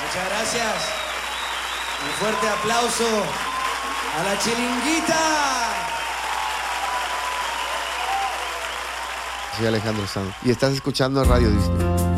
Muchas gracias. Un fuerte aplauso a la Chiringuita. Soy Alejandro Sanz y estás escuchando Radio Disney.